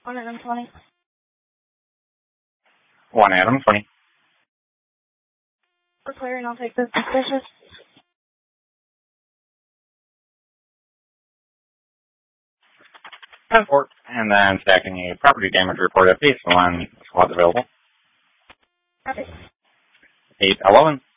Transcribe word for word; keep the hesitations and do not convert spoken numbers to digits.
One Adam twenty. One Adam twenty. For clearing, I'll take this suspicious. ten four. And then stacking a property damage report at base one squad's available. Okay. eight eleven.